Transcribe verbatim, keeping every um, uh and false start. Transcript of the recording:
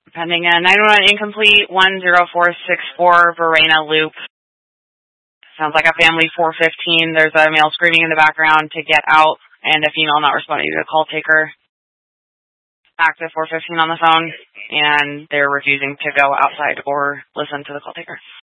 Pending a nine one one incomplete, one zero four six four, Verena Loop. Sounds like a family four fifteen. There's a male screaming in the background to get out, and a female not responding to the call taker. Active four fifteen on the phone, and they're refusing to go outside or listen to the call taker.